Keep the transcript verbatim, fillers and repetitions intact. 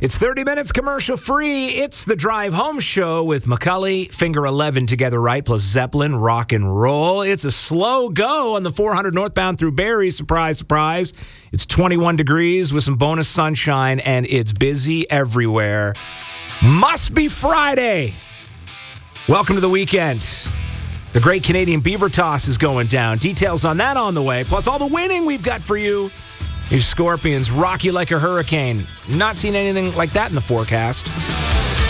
It's thirty minutes commercial free. It's the Drive Home Show with McCully, Finger eleven together right, plus Zeppelin, rock and roll. It's a slow go on the four hundred northbound through Barrie. Surprise, surprise. It's twenty-one degrees with some bonus sunshine, and it's busy everywhere. Must be Friday. Welcome to the weekend. The Great Canadian Beaver Toss is going down. Details on that on the way, plus all the winning we've got for you. Your Scorpions rock you like a hurricane. Not seen anything like that in the forecast.